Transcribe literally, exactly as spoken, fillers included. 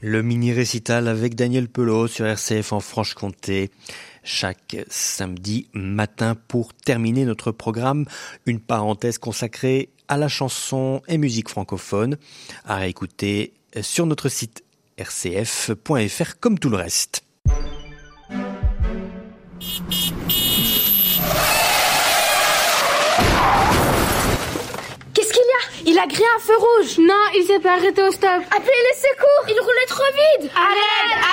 Le mini-récital avec Daniel Pelot sur R C F en Franche-Comté. Chaque samedi matin pour terminer notre programme, une parenthèse consacrée à la chanson et musique francophone, à réécouter sur notre site r c f point f r comme tout le reste. Qu'est-ce qu'il y a? Il a grillé un feu rouge. Non, il s'est pas arrêté au stop. Appelez les secours, il roulait trop vite. À l'aide,